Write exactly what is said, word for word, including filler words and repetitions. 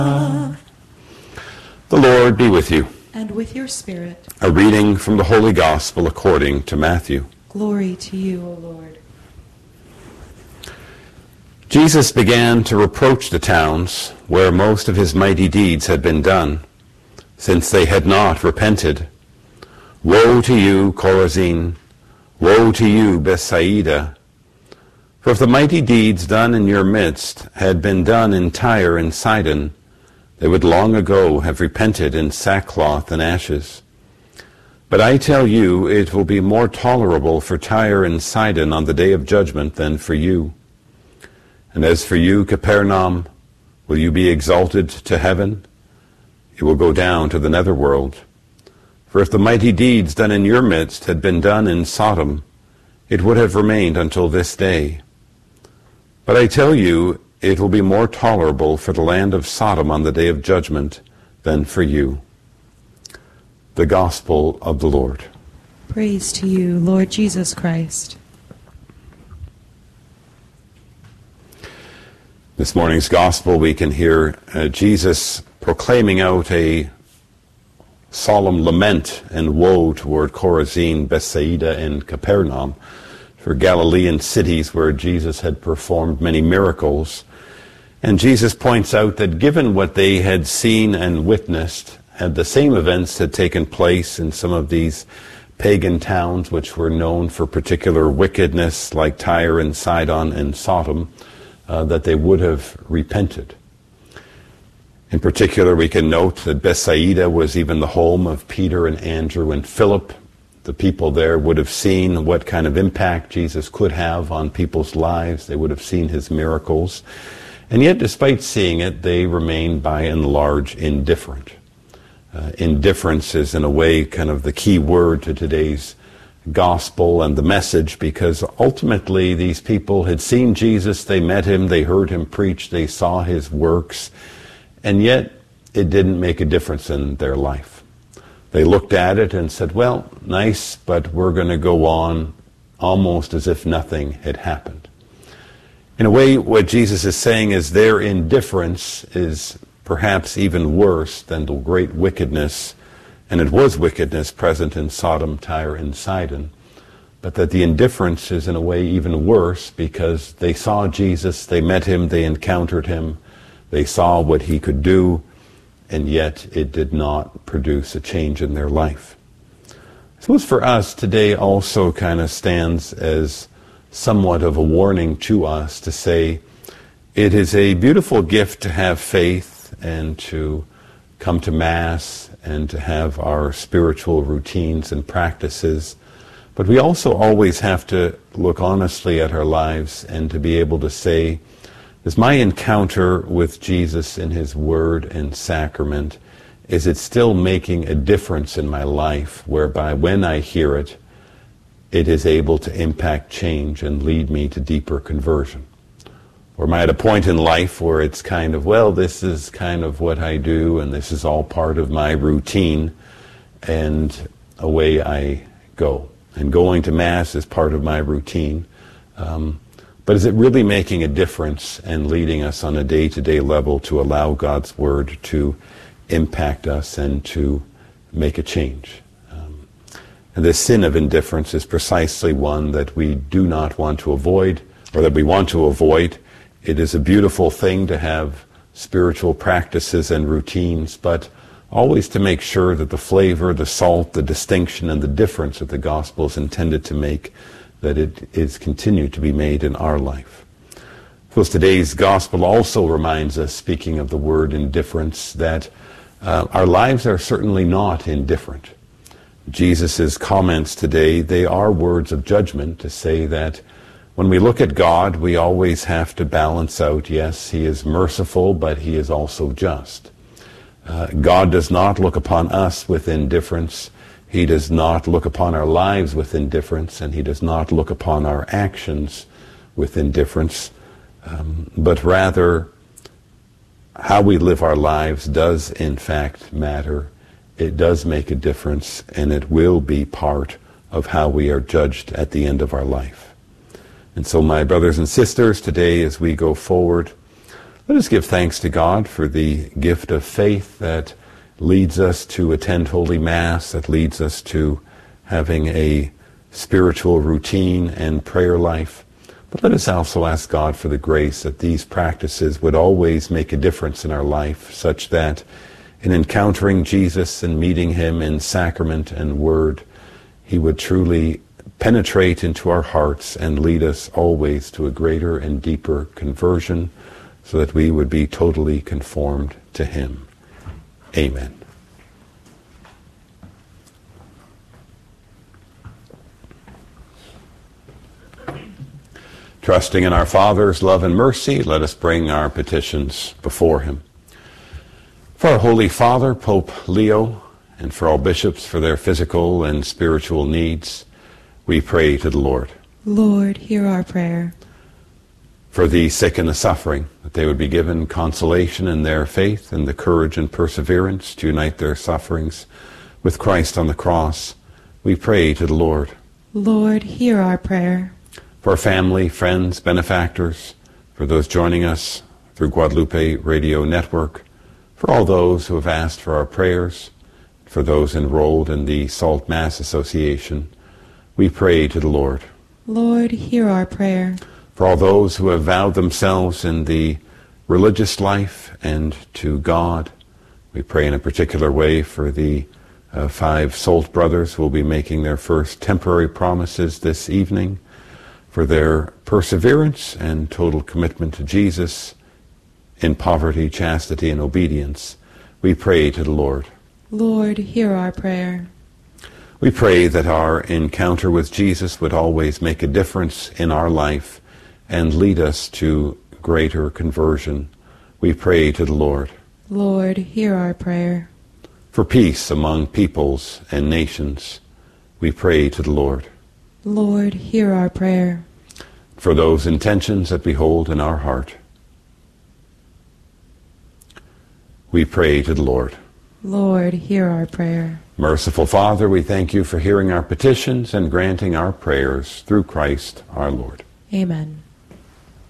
The Lord be with you. And with your spirit. A reading from the Holy Gospel according to Matthew. Glory to you, O Lord. Jesus began to reproach the towns where most of his mighty deeds had been done, since they had not repented. Woe to you, Chorazin! Woe to you, Bethsaida! For if the mighty deeds done in your midst had been done in Tyre and Sidon, they would long ago have repented in sackcloth and ashes. But I tell you, it will be more tolerable for Tyre and Sidon on the day of judgment than for you. And as for you, Capernaum, will you be exalted to heaven? You will go down to the netherworld. For if the mighty deeds done in your midst had been done in Sodom, it would have remained until this day. But I tell you, it will be more tolerable for the land of Sodom on the day of judgment than for you. The Gospel of the Lord. Praise to you, Lord Jesus Christ. This morning's Gospel, we can hear uh, Jesus proclaiming out a solemn lament and woe toward Chorazin, Bethsaida, and Capernaum, for Galilean cities where Jesus had performed many miracles. And Jesus points out that given what they had seen and witnessed, had the same events had taken place in some of these pagan towns which were known for particular wickedness, like Tyre and Sidon and Sodom, uh, that they would have repented. In particular, we can note that Bethsaida was even the home of Peter and Andrew and Philip. The people there would have seen what kind of impact Jesus could have on people's lives. They would have seen his miracles. And yet, despite seeing it, they remained by and large indifferent. Uh, indifference is, in a way, kind of the key word to today's gospel and the message, because ultimately these people had seen Jesus, they met him, they heard him preach, they saw his works, and yet it didn't make a difference in their life. They looked at it and said, well, nice, but we're going to go on almost as if nothing had happened. In a way, what Jesus is saying is their indifference is perhaps even worse than the great wickedness, and it was wickedness present in Sodom, Tyre, and Sidon, but that the indifference is in a way even worse because they saw Jesus, they met him, they encountered him, they saw what he could do, and yet it did not produce a change in their life. I suppose for us today also kind of stands as somewhat of a warning to us to say it is a beautiful gift to have faith and to come to Mass and to have our spiritual routines and practices, but we also always have to look honestly at our lives and to be able to say, is my encounter with Jesus in his word and sacrament, is it still making a difference in my life whereby when I hear it, it is able to impact change and lead me to deeper conversion? Or am I at a point in life where it's kind of, well, this is kind of what I do and this is all part of my routine, and away I go. And going to Mass is part of my routine. Um, But is it really making a difference and leading us on a day-to-day level to allow God's Word to impact us and to make a change? Um, and this sin of indifference is precisely one that we do not want to avoid, or that we want to avoid. It is a beautiful thing to have spiritual practices and routines, but always to make sure that the flavor, the salt, the distinction, and the difference that the gospel is intended to make, that it is continued to be made in our life. Because today's gospel also reminds us, speaking of the word indifference, that uh, our lives are certainly not indifferent. Jesus' comments today, they are words of judgment to say that when we look at God, we always have to balance out, yes, he is merciful, but he is also just. Uh, God does not look upon us with indifference. He does not look upon our lives with indifference, and he does not look upon our actions with indifference, um, but rather how we live our lives does in fact matter. It does make a difference, and it will be part of how we are judged at the end of our life. And so, my brothers and sisters, today as we go forward, Let us give thanks to God for the gift of faith that leads us to attend Holy Mass, that leads us to having a spiritual routine and prayer life. But let us also ask God for the grace that these practices would always make a difference in our life, such that in encountering Jesus and meeting him in sacrament and word, he would truly penetrate into our hearts and lead us always to a greater and deeper conversion, so that we would be totally conformed to him. Amen. Trusting in our Father's love and mercy, let us bring our petitions before him. For our Holy Father, Pope Leo, and for all bishops for their physical and spiritual needs, we pray to the Lord. Lord, hear our prayer. For the sick and the suffering, that they would be given consolation in their faith and the courage and perseverance to unite their sufferings with Christ on the cross, we pray to the Lord. Lord, hear our prayer. For our family, friends, benefactors, for those joining us through Guadalupe Radio Network, for all those who have asked for our prayers, for those enrolled in the Salt Mass Association, we pray to the Lord. Lord, hear our prayer. For all those who have vowed themselves in the religious life and to God, we pray in a particular way for the uh, five Salt brothers who will be making their first temporary promises this evening, for their perseverance and total commitment to Jesus in poverty, chastity, and obedience. We pray to the Lord. Lord, hear our prayer. We pray that our encounter with Jesus would always make a difference in our life and lead us to greater conversion. We pray to the Lord. Lord, hear our prayer. For peace among peoples and nations, we pray to the Lord. Lord, hear our prayer. For those intentions that we hold in our heart, we pray to the Lord. Lord, hear our prayer. Merciful Father, we thank you for hearing our petitions and granting our prayers through Christ our Lord. Amen.